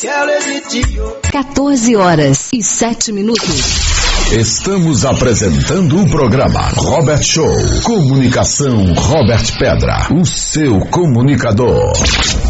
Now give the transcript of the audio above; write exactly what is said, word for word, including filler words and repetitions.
quatorze horas e sete minutos. Estamos apresentando o programa Robert Show. Comunicação Robert Pedra, o seu comunicador.